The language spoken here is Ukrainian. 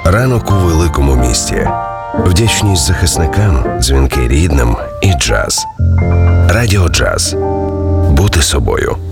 Ранок у великому місті. Вдячність захисникам, дзвінки рідним і джаз. Радіо Джаз. Бути собою.